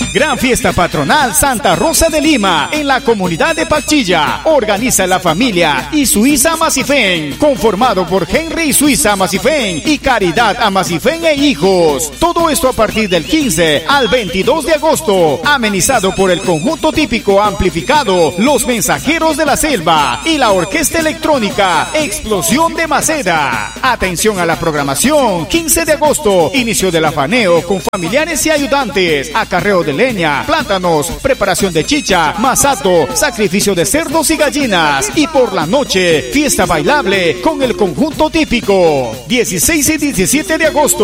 Gran fiesta patronal Santa Rosa de Lima en la comunidad de Pachilla. Organiza la familia y Suiza Amasifen, conformado por Henry Suiza Amasifen y Caridad Amasifen e hijos. Todo esto a partir del 15 al 22 de agosto. Amenizado por el conjunto típico amplificado Los Mensajeros de la Selva y la orquesta electrónica Explosión de Maceda. Atención a la programación. 15 de agosto, inicio del afaneo con familiares y ayudantes. Acarreo de leña, plátanos, preparación de chicha, masato, sacrificio de cerdos y gallinas. Y por la noche, fiesta bailable con el conjunto típico. 16 y 17 de agosto.